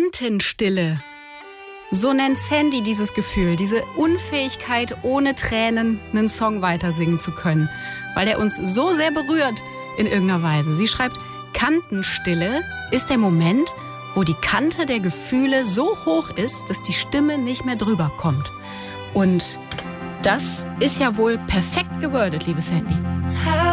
Kantenstille. So nennt Sandy dieses Gefühl, diese Unfähigkeit, ohne Tränen einen Song weitersingen zu können, weil der uns so sehr berührt in irgendeiner Weise. Sie schreibt, Kantenstille ist der Moment, wo die Kante der Gefühle so hoch ist, dass die Stimme nicht mehr drüber kommt. Und das ist ja wohl perfekt gewordet, liebe Sandy.